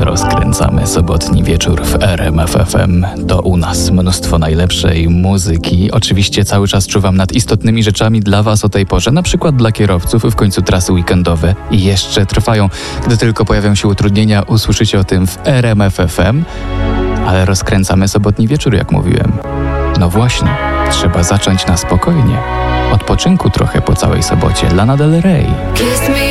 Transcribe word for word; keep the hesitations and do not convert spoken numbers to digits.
Rozkręcamy sobotni wieczór w R M F F M. To u nas mnóstwo najlepszej muzyki. Oczywiście cały czas czuwam nad istotnymi rzeczami dla Was o tej porze, na przykład dla kierowców. W końcu trasy weekendowe jeszcze trwają. Gdy tylko pojawią się utrudnienia, usłyszycie o tym w R M F F M. Ale rozkręcamy sobotni wieczór, jak mówiłem. No właśnie, trzeba zacząć na spokojnie. Odpoczynku trochę po całej sobocie. Lana Del Rey.